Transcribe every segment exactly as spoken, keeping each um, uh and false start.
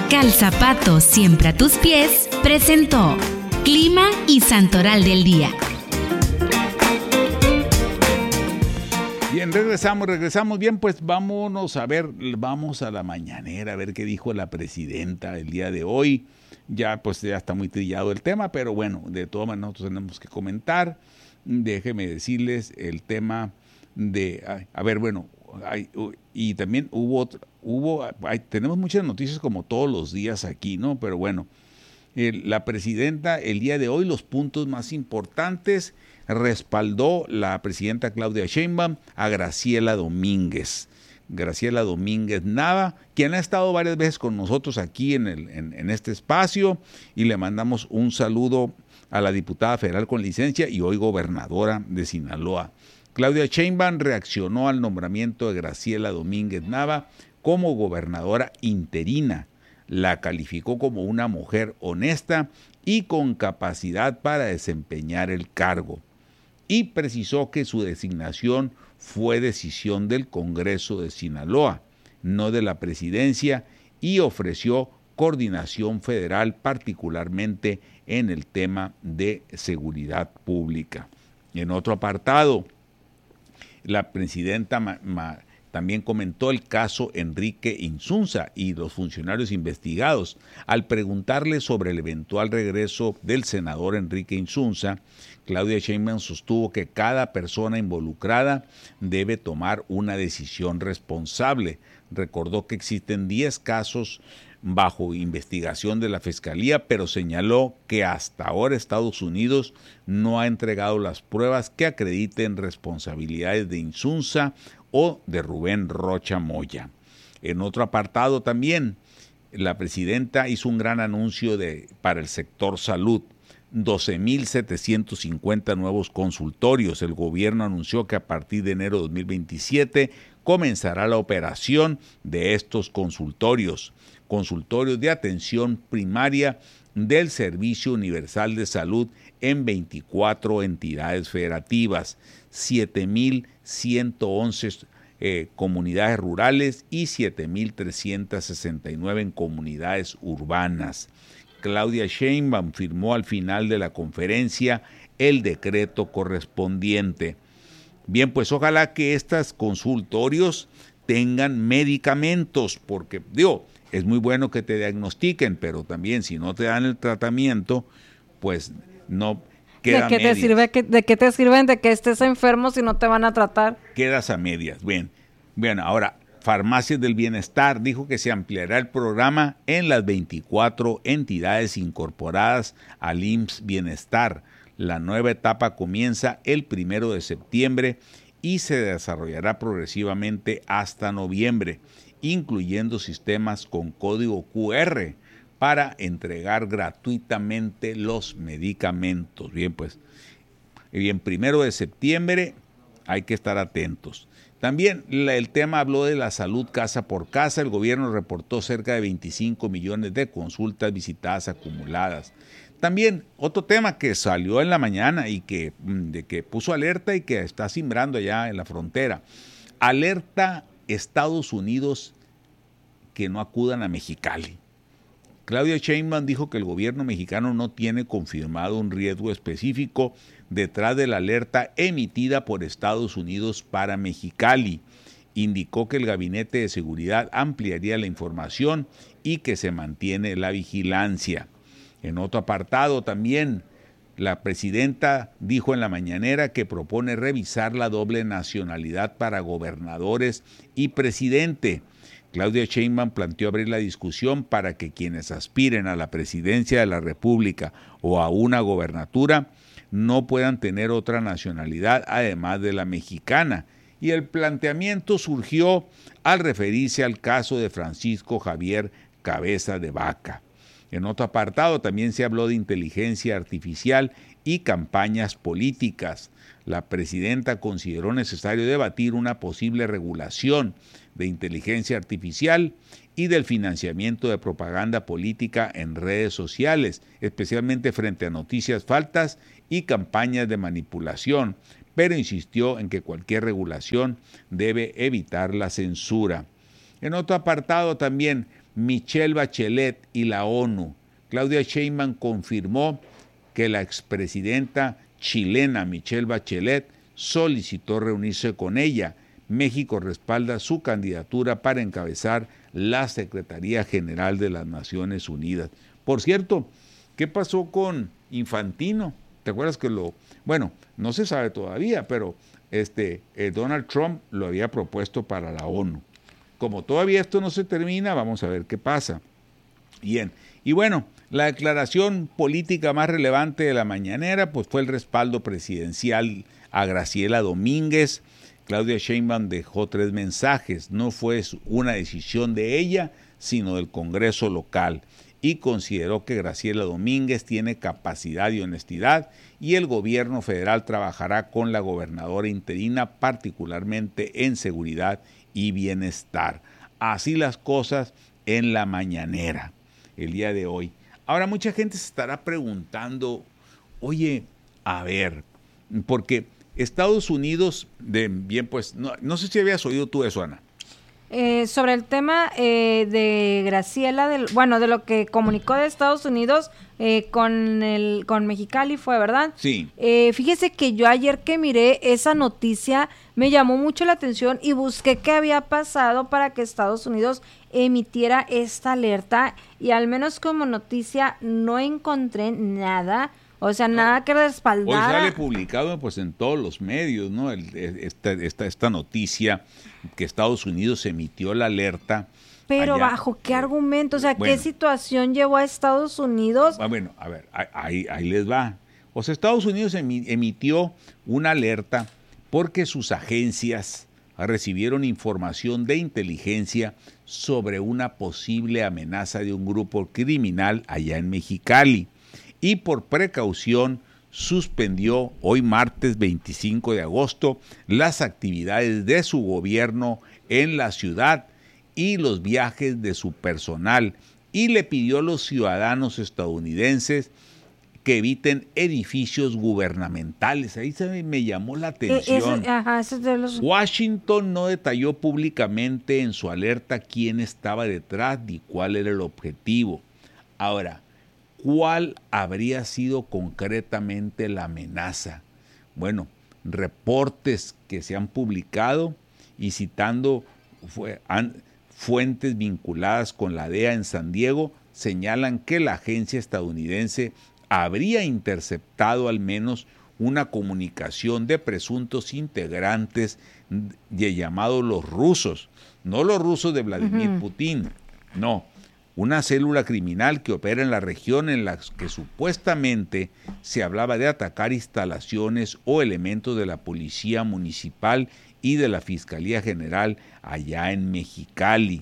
Calzapato siempre a tus pies presentó Clima y Santoral del Día. Bien, regresamos, regresamos. Bien, pues vámonos a ver, vamos a la mañanera, a ver qué dijo la presidenta el día de hoy. Ya, pues ya está muy trillado el tema, pero bueno, de todas maneras nosotros tenemos que comentar. Déjeme decirles el tema de, a ver, bueno, hay, y también hubo, hubo hay, tenemos muchas noticias como todos los días aquí, ¿no? Pero bueno, el, la presidenta el día de hoy, los puntos más importantes, respaldó la presidenta Claudia Sheinbaum a Graciela Domínguez. Graciela Domínguez Nava, quien ha estado varias veces con nosotros aquí en, el, en, en este espacio, y le mandamos un saludo a la diputada federal con licencia y hoy gobernadora de Sinaloa. Claudia Sheinbaum reaccionó al nombramiento de Graciela Domínguez Nava como gobernadora interina. La calificó como una mujer honesta y con capacidad para desempeñar el cargo, y precisó que su designación fue decisión del Congreso de Sinaloa, no de la presidencia, y ofreció coordinación federal, particularmente en el tema de seguridad pública. En otro apartado, la presidenta ma, ma, también comentó el caso Enrique Insunza y los funcionarios investigados. Al preguntarle sobre el eventual regreso del senador Enrique Insunza, Claudia Sheinbaum sostuvo que cada persona involucrada debe tomar una decisión responsable. Recordó que existen diez casos bajo investigación de la Fiscalía, pero señaló que hasta ahora Estados Unidos no ha entregado las pruebas que acrediten responsabilidades de Insunza o de Rubén Rocha Moya. En otro apartado también, la presidenta hizo un gran anuncio de, para el sector salud. doce mil setecientos cincuenta nuevos consultorios. El gobierno anunció que a partir de enero de dos mil veintisiete comenzará la operación de estos consultorios, consultorios de atención primaria del Servicio Universal de Salud en veinticuatro entidades federativas, siete mil ciento once eh, comunidades rurales y siete mil trescientos sesenta y nueve en comunidades urbanas. Claudia Sheinbaum firmó al final de la conferencia el decreto correspondiente. Bien, pues ojalá que estos consultorios tengan medicamentos, porque, digo, es muy bueno que te diagnostiquen, pero también si no te dan el tratamiento, pues no queda ¿De qué te sirve, que, ¿De qué te sirven de que estés enfermo si no te van a tratar? Quedas a medias. Bien, bien, ahora, Farmacias del Bienestar dijo que se ampliará el programa en las veinticuatro entidades incorporadas al I M S S Bienestar. La nueva etapa comienza el primero de septiembre y se desarrollará progresivamente hasta noviembre, incluyendo sistemas con código cu erre para entregar gratuitamente los medicamentos. Bien, pues, bien, primero de septiembre hay que estar atentos. También la, el tema habló de la salud casa por casa. El gobierno reportó cerca de veinticinco millones de consultas visitadas acumuladas. También otro tema que salió en la mañana y que, de que puso alerta y que está cimbrando allá en la frontera. Alerta Estados Unidos que no acudan a Mexicali. Claudia Sheinbaum dijo que el gobierno mexicano no tiene confirmado un riesgo específico detrás de la alerta emitida por Estados Unidos para Mexicali. Indicó que el Gabinete de Seguridad ampliaría la información y que se mantiene la vigilancia. En otro apartado también, la presidenta dijo en la mañanera que propone revisar la doble nacionalidad para gobernadores y presidente. Claudia Sheinbaum planteó abrir la discusión para que quienes aspiren a la presidencia de la República o a una gobernatura no puedan tener otra nacionalidad además de la mexicana. Y el planteamiento surgió al referirse al caso de Francisco Javier Cabeza de Vaca. En otro apartado también se habló de inteligencia artificial y campañas políticas. La presidenta consideró necesario debatir una posible regulación de inteligencia artificial y del financiamiento de propaganda política en redes sociales, especialmente frente a noticias falsas y campañas de manipulación, pero insistió en que cualquier regulación debe evitar la censura. En otro apartado también, Michelle Bachelet y la ONU. Claudia Sheinbaum confirmó que la expresidenta chilena Michelle Bachelet solicitó reunirse con ella. México respalda su candidatura para encabezar la Secretaría General de las Naciones Unidas. Por cierto, ¿qué pasó con Infantino? ¿Te acuerdas que lo... Bueno, no se sabe todavía, pero este, eh, Donald Trump lo había propuesto para la ONU. Como todavía esto no se termina, vamos a ver qué pasa. Bien, y bueno, la declaración política más relevante de la mañanera pues fue el respaldo presidencial a Graciela Domínguez. Claudia Sheinbaum dejó tres mensajes. No fue una decisión de ella, sino del Congreso local, y consideró que Graciela Domínguez tiene capacidad y honestidad y el gobierno federal trabajará con la gobernadora interina, particularmente en seguridad y bienestar. Así las cosas en la mañanera el día de hoy. Ahora mucha gente se estará preguntando, oye, a ver, porque Estados Unidos, de, bien pues, no, no sé si habías oído tú eso, Ana. Eh, sobre el tema eh, de Graciela, del, bueno, de lo que comunicó de Estados Unidos eh, con el con Mexicali fue, ¿verdad? Sí. Eh, fíjese que yo ayer que miré esa noticia me llamó mucho la atención y busqué qué había pasado para que Estados Unidos emitiera esta alerta y al menos como noticia no encontré nada. O sea, nada que respaldara. Hoy sale publicado pues en todos los medios, ¿no? El, esta, esta, esta noticia que Estados Unidos emitió la alerta. Pero allá, ¿bajo qué argumento? O sea, bueno, ¿qué situación llevó a Estados Unidos? Ah, bueno, a ver, ahí, ahí les va. O sea, Estados Unidos emitió una alerta porque sus agencias recibieron información de inteligencia sobre una posible amenaza de un grupo criminal allá en Mexicali. Y por precaución suspendió hoy martes veinticinco de agosto las actividades de su gobierno en la ciudad y los viajes de su personal y le pidió a los ciudadanos estadounidenses que eviten edificios gubernamentales. Ahí se me llamó la atención. Ese, ajá, ese de los... Washington no detalló públicamente en su alerta quién estaba detrás ni cuál era el objetivo. Ahora, ¿cuál habría sido concretamente la amenaza? Bueno, reportes que se han publicado y citando fue, han, fuentes vinculadas con la D E A en San Diego señalan que la agencia estadounidense habría interceptado al menos una comunicación de presuntos integrantes de llamados los rusos, no los rusos de Vladimir uh-huh. Putin, no, una célula criminal que opera en la región en la que supuestamente se hablaba de atacar instalaciones o elementos de la policía municipal y de la Fiscalía General allá en Mexicali.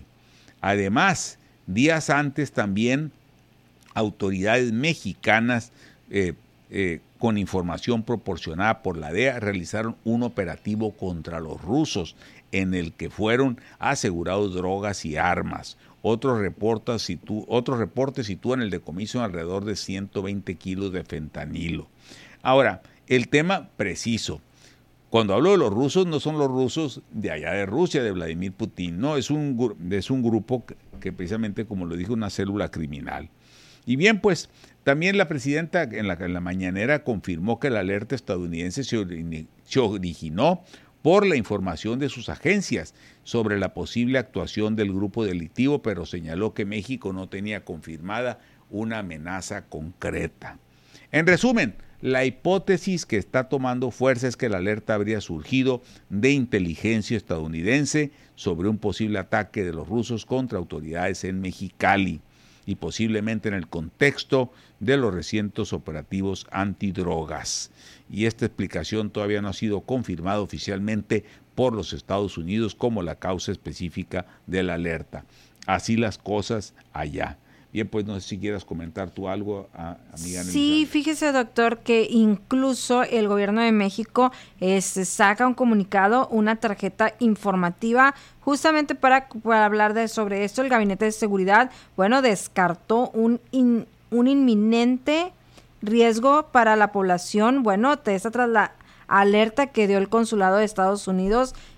Además, días antes también autoridades mexicanas eh, eh, con información proporcionada por la D E A realizaron un operativo contra los rusos en el que fueron asegurados drogas y armas. Otros reportes, situ, otros reportes sitúan el decomiso en alrededor de ciento veinte kilos de fentanilo. Ahora, el tema preciso. Cuando hablo de los rusos, no son los rusos de allá de Rusia, de Vladimir Putin, no, es un, es un grupo que, que precisamente, como lo dije, una célula criminal. Y bien, pues, también la presidenta en la, en la mañanera confirmó que la alerta estadounidense se, ori- se originó por la información de sus agencias sobre la posible actuación del grupo delictivo, pero señaló que México no tenía confirmada una amenaza concreta. En resumen, la hipótesis que está tomando fuerza es que la alerta habría surgido de inteligencia estadounidense sobre un posible ataque de los rusos contra autoridades en Mexicali y posiblemente en el contexto de los recientes operativos antidrogas. Y esta explicación todavía no ha sido confirmada oficialmente por los Estados Unidos como la causa específica de la alerta. Así las cosas allá. Bien, pues no sé si quieras comentar tú algo, amiga. Sí, fíjese, doctor, que incluso el gobierno de México este, saca un comunicado, una tarjeta informativa, justamente para, para hablar de sobre esto. El Gabinete de Seguridad, bueno, descartó un, in, un inminente riesgo para la población, bueno, esto tras la alerta que dio el Consulado de Estados Unidos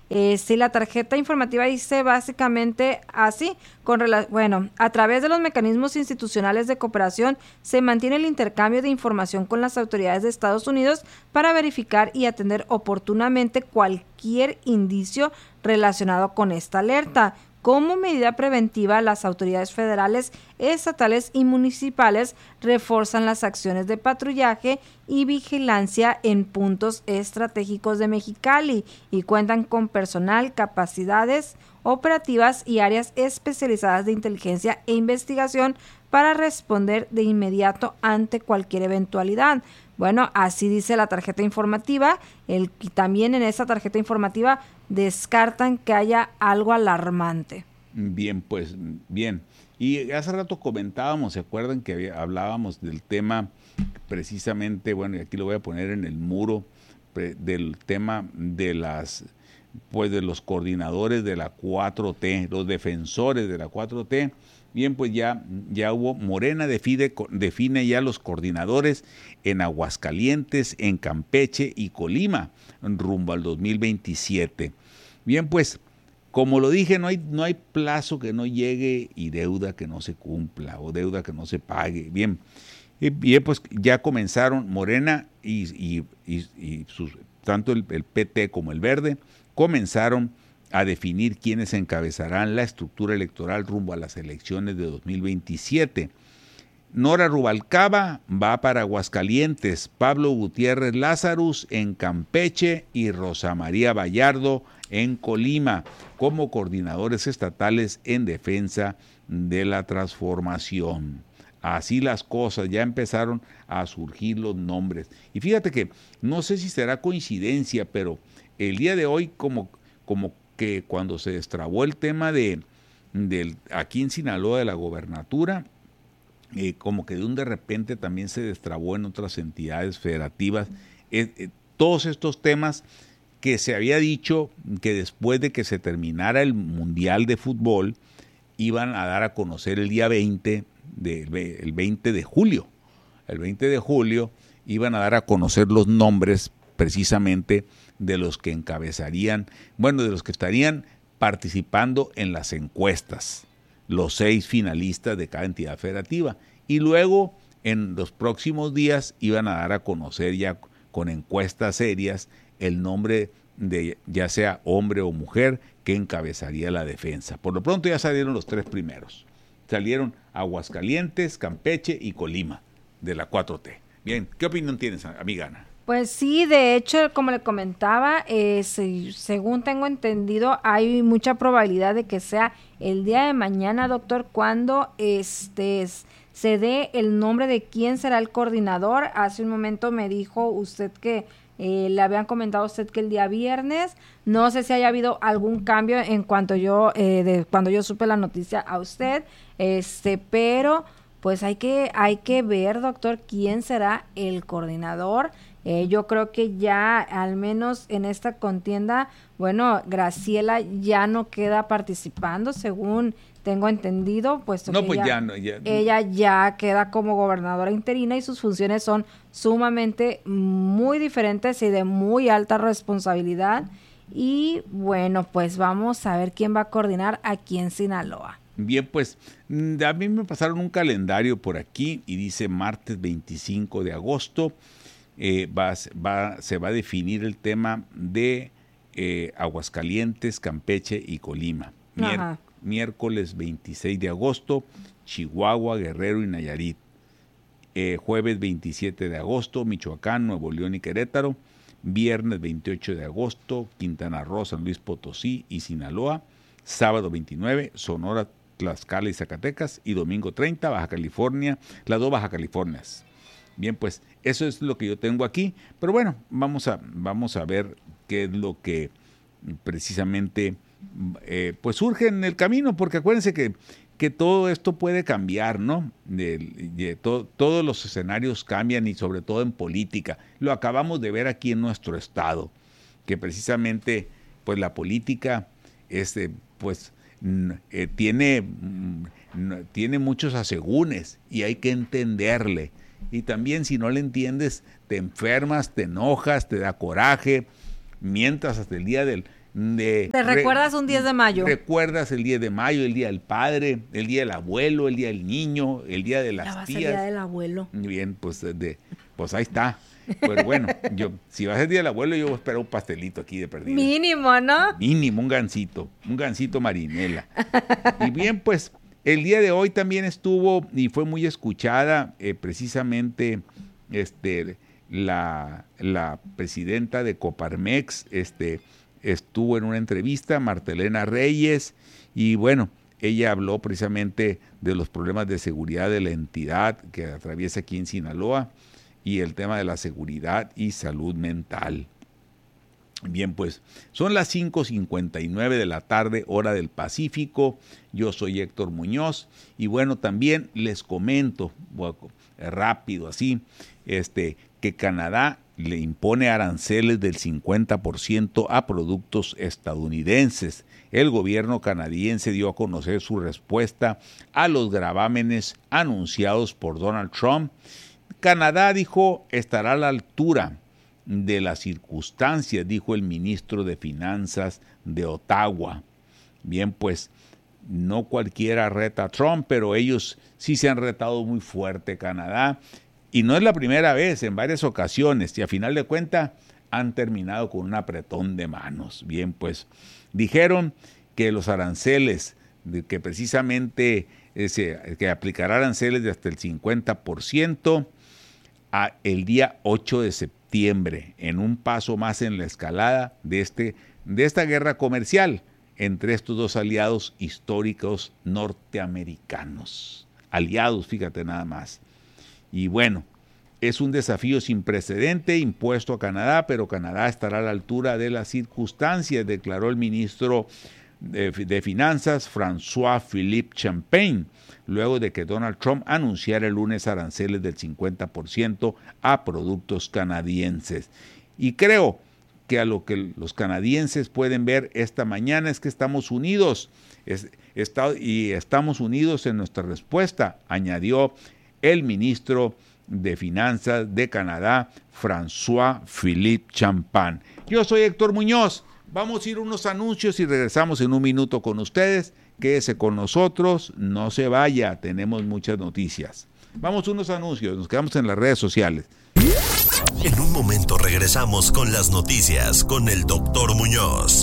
Eh, sí, la tarjeta informativa dice básicamente así, con rela- bueno, a través de los mecanismos institucionales de cooperación se mantiene el intercambio de información con las autoridades de Estados Unidos para verificar y atender oportunamente cualquier indicio relacionado con esta alerta. Como medida preventiva, las autoridades federales, estatales y municipales refuerzan las acciones de patrullaje y vigilancia en puntos estratégicos de Mexicali y cuentan con personal, capacidades operativas y áreas especializadas de inteligencia e investigación para responder de inmediato ante cualquier eventualidad. Bueno, así dice la tarjeta informativa. El, y también en esa tarjeta informativa descartan que haya algo alarmante. Bien, pues bien. Y hace rato comentábamos, ¿se acuerdan que había, hablábamos del tema precisamente, bueno, y aquí lo voy a poner en el muro, pre, del tema de las, pues de los coordinadores de la cuatro T, los defensores de la cuatro T? Bien, pues ya, ya hubo, Morena define, define ya los coordinadores en Aguascalientes, en Campeche y Colima, rumbo al dos mil veintisiete. Bien, pues, como lo dije, no hay, no hay plazo que no llegue y deuda que no se cumpla o deuda que no se pague. Bien, y bien, pues ya comenzaron Morena y, y, y, y sus, tanto el, el P T como el Verde comenzaron a definir quiénes encabezarán la estructura electoral rumbo a las elecciones de dos mil veintisiete. Nora Rubalcaba va para Aguascalientes, Pablo Gutiérrez Lázarus en Campeche y Rosa María Vallardo en Colima como coordinadores estatales en defensa de la transformación. Así las cosas, ya empezaron a surgir los nombres. Y fíjate que no sé si será coincidencia, pero el día de hoy como, como que cuando se destrabó el tema de, de aquí en Sinaloa de la gobernatura, eh, como que de un de repente también se destrabó en otras entidades federativas, eh, eh, todos estos temas que se había dicho que después de que se terminara el Mundial de Fútbol iban a dar a conocer el día veinte de, el veinte de julio. El veinte de julio iban a dar a conocer los nombres precisamente de los que encabezarían, bueno, de los que estarían participando en las encuestas, los seis finalistas de cada entidad federativa. Y luego, en los próximos días, iban a dar a conocer ya con encuestas serias el nombre de ya sea hombre o mujer que encabezaría la defensa. Por lo pronto ya salieron los tres primeros. Salieron Aguascalientes, Campeche y Colima de la cuatro T. Bien, ¿qué opinión tienes, amiga Ana? Pues sí, de hecho, como le comentaba, eh, se, según tengo entendido, hay mucha probabilidad de que sea el día de mañana, doctor, cuando este se dé el nombre de quién será el coordinador. Hace un momento me dijo usted que eh, le habían comentado a usted que el día viernes. No sé si haya habido algún cambio en cuanto yo, eh, de cuando yo supe la noticia a usted, este, pero pues hay que, hay que ver, doctor, quién será el coordinador. Eh, yo creo que ya, al menos en esta contienda, bueno, Graciela ya no queda participando, según tengo entendido, puesto no, que pues ella, ya, no, ya. ella ya queda como gobernadora interina y sus funciones son sumamente muy diferentes y de muy alta responsabilidad. Y bueno, pues vamos a ver quién va a coordinar aquí en Sinaloa. Bien, pues a mí me pasaron un calendario por aquí y dice martes veinticinco de agosto. Eh, va, va, se va a definir el tema de eh, Aguascalientes, Campeche y Colima. Mier, miércoles veintiséis de agosto, Chihuahua, Guerrero y Nayarit. Eh, jueves veintisiete de agosto, Michoacán, Nuevo León y Querétaro. Viernes veintiocho de agosto, Quintana Roo, San Luis Potosí y Sinaloa. Sábado veintinueve, Sonora, Tlaxcala y Zacatecas. Y domingo treinta, Baja California, las dos Baja Californias. Bien, pues eso es lo que yo tengo aquí, pero bueno, vamos a, vamos a ver qué es lo que precisamente eh, pues surge en el camino, porque acuérdense que, que todo esto puede cambiar, ¿no? De, de to, todos los escenarios cambian y sobre todo en política. Lo acabamos de ver aquí en nuestro estado, que precisamente pues la política este, pues, eh, tiene, tiene muchos asegúnes y hay que entenderle. Y también si no le entiendes, te enfermas, te enojas, te da coraje, mientras hasta el día del, De, ¿Te recuerdas un diez de mayo? Recuerdas el diez de mayo, el día del padre, el día del abuelo, el día del niño, el día de las ya va tías. A ser día del abuelo. Bien, pues, de, pues ahí está. Pero bueno, yo, si va a ser día del abuelo, yo voy a esperar un pastelito aquí de perdido. Mínimo, ¿no? Mínimo, un gansito, un gansito marinela. Y bien, pues, el día de hoy también estuvo y fue muy escuchada eh, precisamente este, la, la presidenta de Coparmex, este, estuvo en una entrevista, Martelena Reyes, y bueno, ella habló precisamente de los problemas de seguridad de la entidad que atraviesa aquí en Sinaloa y el tema de la seguridad y salud mental. Bien, pues son las cinco cincuenta y nueve de la tarde, hora del Pacífico. Yo soy Héctor Muñoz y bueno, también les comento bueno, rápido así, este, que Canadá le impone aranceles del cincuenta por ciento a productos estadounidenses. El gobierno canadiense dio a conocer su respuesta a los gravámenes anunciados por Donald Trump. Canadá, dijo, estará a la altura de las circunstancias, dijo el ministro de Finanzas de Ottawa. Bien, pues no cualquiera reta a Trump, pero ellos sí se han retado muy fuerte, Canadá. Y no es la primera vez, en varias ocasiones, y a final de cuentas han terminado con un apretón de manos. Bien, pues dijeron que los aranceles, de que precisamente ese, que aplicará aranceles de hasta el cincuenta por ciento a el día ocho de septiembre, en un paso más en la escalada de, este, de esta guerra comercial entre estos dos aliados históricos norteamericanos. Aliados, fíjate nada más. Y bueno, es un desafío sin precedente impuesto a Canadá, pero Canadá estará a la altura de las circunstancias, declaró el ministro de, de Finanzas, François-Philippe Champagne, luego de que Donald Trump anunciara el lunes aranceles del cincuenta por ciento a productos canadienses. Y creo que a lo que los canadienses pueden ver esta mañana es que estamos unidos, es, está, y estamos unidos en nuestra respuesta, añadió el ministro de Finanzas de Canadá, François-Philippe Champagne. Yo soy Héctor Muñoz. Vamos a ir a unos anuncios y regresamos en un minuto con ustedes. Quédese con nosotros, no se vaya, tenemos muchas noticias. Vamos a unos anuncios, nos quedamos en las redes sociales. En un momento regresamos con las noticias con el doctor Muñoz.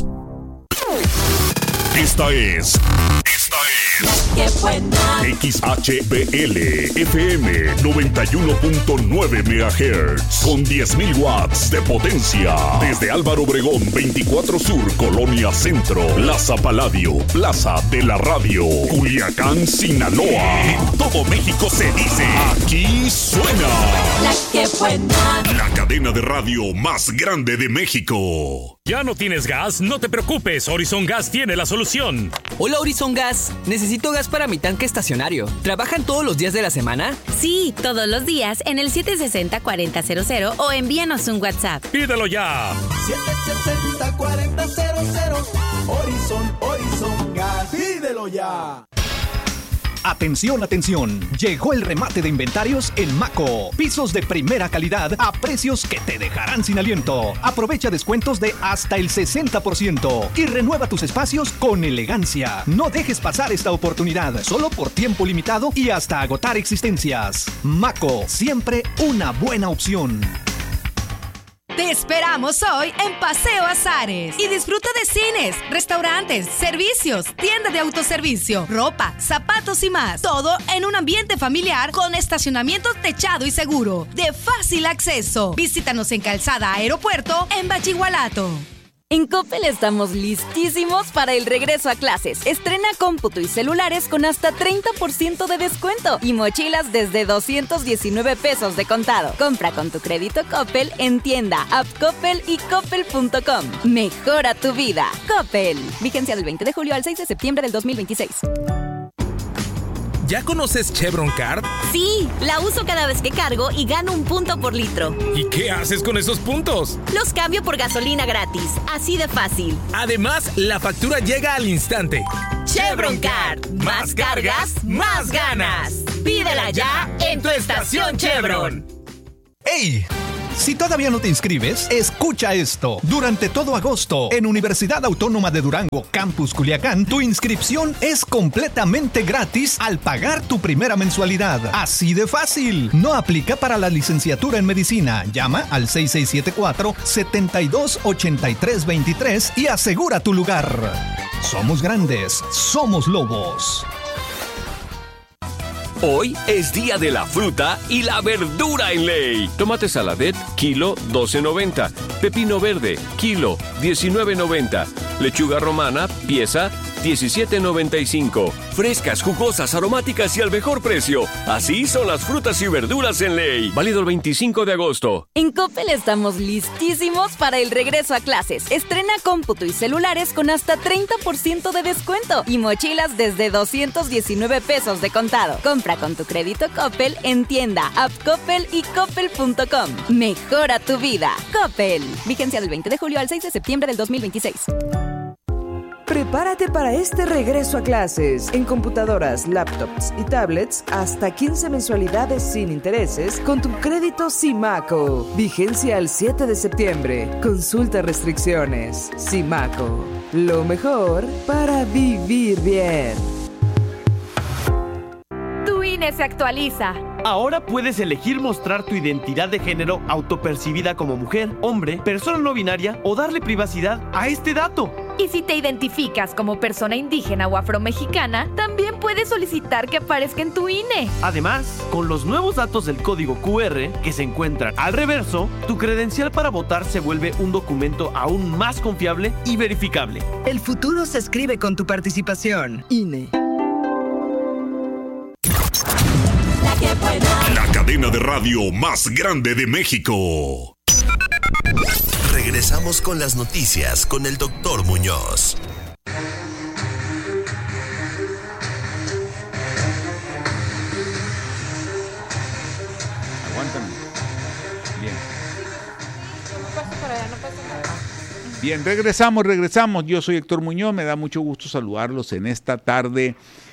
Esta es... Esta es... ¡Qué buena! X H B L F M noventa y uno punto nueve megahertz con diez mil watts de potencia. Desde Álvaro Obregón veinticuatro Sur, Colonia Centro, Plaza Paladio, Plaza de la Radio, Culiacán, Sinaloa. En todo México se dice, aquí suena ¡La que buena! La cadena de radio más grande de México. ¿Ya no tienes gas? No te preocupes, Horizon Gas tiene la solución. Hola Horizon Gas, necesito gas para mi tanque estacionario. ¿Trabajan todos los días de la semana? Sí, todos los días en el siete sesenta, cuarenta cero cero o envíanos un WhatsApp. ¡Pídelo ya! siete sesenta, cuarenta cero cero, Horizon, Horizon Gas, pídelo ya. Atención, atención, llegó el remate de inventarios en Maco. Pisos de primera calidad a precios que te dejarán sin aliento. Aprovecha descuentos de hasta el sesenta por ciento y renueva tus espacios con elegancia. No dejes pasar esta oportunidad, solo por tiempo limitado y hasta agotar existencias. Maco, siempre una buena opción. Te esperamos hoy en Paseo Azares y disfruta de cines, restaurantes, servicios, tienda de autoservicio, ropa, zapatos y más. Todo en un ambiente familiar con estacionamiento techado y seguro, de fácil acceso. Visítanos en Calzada Aeropuerto en Bachigualato. En Coppel estamos listísimos para el regreso a clases. Estrena cómputo y celulares con hasta treinta por ciento de descuento y mochilas desde doscientos diecinueve pesos de contado. Compra con tu crédito Coppel en tienda, app Coppel y coppel punto com. Mejora tu vida. Coppel. Vigencia del veinte de julio al seis de septiembre del dos mil veintiséis. ¿Ya conoces Chevron Card? Sí, la uso cada vez que cargo y gano un punto por litro. ¿Y qué haces con esos puntos? Los cambio por gasolina gratis, así de fácil. Además, la factura llega al instante. Chevron Card. Más cargas, más ganas. Pídela ya en tu estación Chevron. ¡Ey! Si todavía no te inscribes, escucha esto. Durante todo agosto, en Universidad Autónoma de Durango, Campus Culiacán, tu inscripción es completamente gratis al pagar tu primera mensualidad. Así de fácil. No aplica para la licenciatura en medicina. Llama al seis seis siete cuatro, siete dos ocho tres dos tres y asegura tu lugar. Somos grandes, somos lobos. Hoy es día de la fruta y la verdura en Ley. Tomate saladet, kilo doce noventa. Pepino verde, kilo diecinueve noventa. Lechuga romana, pieza diecisiete noventa y cinco. Frescas, jugosas, aromáticas y al mejor precio. Así son las frutas y verduras en Ley. Válido el veinticinco de agosto. En Coppel estamos listísimos para el regreso a clases. Estrena cómputo y celulares con hasta treinta por ciento de descuento y mochilas desde doscientos diecinueve pesos de contado. Compra con tu crédito Coppel en tienda, app Coppel y coppel punto com. Mejora tu vida. Coppel. Vigencia del veinte de julio al seis de septiembre del dos mil veintiséis. Prepárate para este regreso a clases. En computadoras, laptops y tablets, hasta quince mensualidades sin intereses con tu crédito Simaco. Vigencia al siete de septiembre. Consulta restricciones. Simaco. Lo mejor para vivir bien. Tu I N E se actualiza. Ahora puedes elegir mostrar tu identidad de género autopercibida como mujer, hombre, persona no binaria o darle privacidad a este dato. Y si te identificas como persona indígena o afromexicana, también puedes solicitar que aparezca en tu I N E. Además, con los nuevos datos del código cu erre que se encuentran al reverso, tu credencial para votar se vuelve un documento aún más confiable y verificable. El futuro se escribe con tu participación. I N E. La cadena de radio más grande de México. Regresamos con las noticias con el doctor Muñoz. Aguántame. Bien. No pasa para allá, no pasa para allá. Bien, regresamos, regresamos. Yo soy Héctor Muñoz, me da mucho gusto saludarlos en esta tarde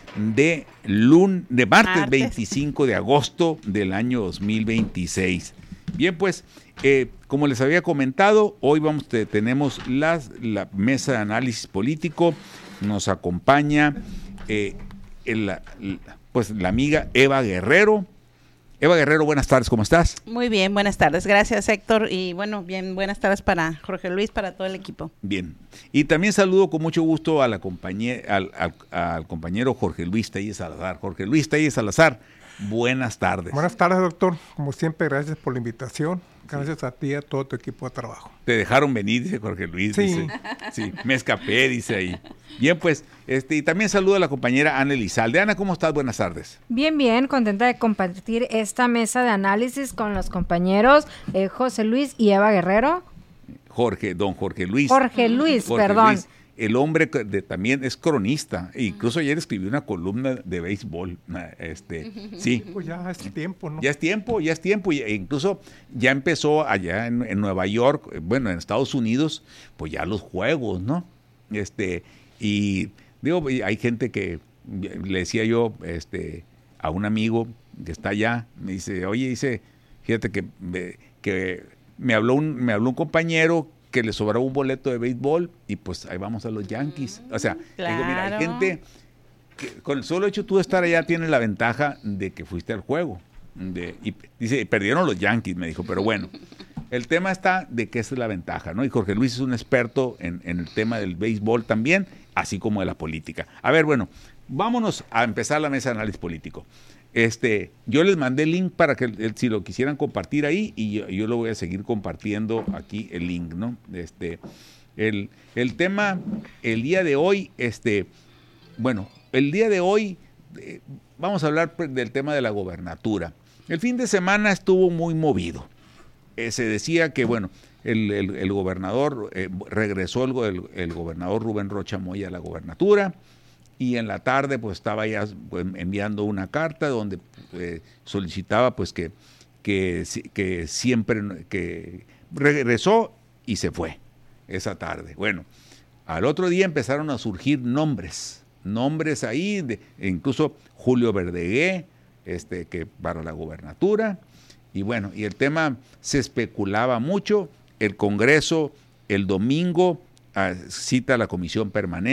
de lun de martes, martes veinticinco de agosto del año dos mil veintiséis. Bien, pues, eh, como les había comentado, hoy vamos te, tenemos las, la mesa de análisis político. Nos acompaña eh, el, la, pues, la amiga Eva Guerrero. Eva Guerrero, buenas tardes, ¿cómo estás? Muy bien, buenas tardes, gracias Héctor, y bueno, bien, buenas tardes para Jorge Luis, para todo el equipo. Bien, y también saludo con mucho gusto a la compañe- al, al, al compañero Jorge Luis Telles Salazar. Jorge Luis Telles Salazar, buenas tardes. Buenas tardes, doctor, como siempre, gracias por la invitación, gracias sí. a ti y a todo tu equipo de trabajo. Te dejaron venir, dice Jorge Luis, sí. dice, sí, me escapé, dice ahí. Bien, pues, este, y también saludo a la compañera Ana Elizalde. Ana, ¿cómo estás? Buenas tardes. Bien, bien, contenta de compartir esta mesa de análisis con los compañeros eh, José Luis y Eva Guerrero. Jorge, don Jorge Luis. Jorge Luis, Jorge perdón. Luis, el hombre de, también es cronista, e incluso ayer escribió una columna de béisbol. Este, sí. Pues ya es tiempo, ¿no? Ya es tiempo, ya es tiempo, e incluso ya empezó allá en, en Nueva York, bueno, en Estados Unidos, pues ya los juegos, ¿no? Este, y digo, hay gente que le decía yo, este, a un amigo que está allá, me dice, oye, dice, fíjate que, que me habló un, me habló un compañero que le sobraba un boleto de béisbol y pues ahí vamos a los Yankees. O sea, claro. Digo, mira, hay gente que con el solo hecho tú de estar allá tienes la ventaja de que fuiste al juego. De, y dice, perdieron los Yankees, me dijo, pero bueno, el tema está de que esa es la ventaja, ¿no? Y Jorge Luis es un experto en, en el tema del béisbol también, así como de la política. A ver, bueno, vámonos a empezar la mesa de análisis político. Este, yo les mandé el link para que el, si lo quisieran compartir ahí y yo, yo lo voy a seguir compartiendo aquí el link, ¿no? Este, el, el tema, el día de hoy, este, bueno, el día de hoy eh, vamos a hablar del tema de la gobernatura. El fin de semana estuvo muy movido. Eh, se decía que, bueno, el, el, el gobernador, eh, regresó el, el, el gobernador Rubén Rocha Moya a la gobernatura. Y en la tarde pues estaba ya pues, enviando una carta donde eh, solicitaba pues que, que, que siempre que regresó y se fue esa tarde. Bueno, al otro día empezaron a surgir nombres, nombres ahí, de, incluso Julio Verdegué, este, que para la gobernatura, Y bueno, y el tema se especulaba mucho. El Congreso el domingo uh, cita a la comisión permanente.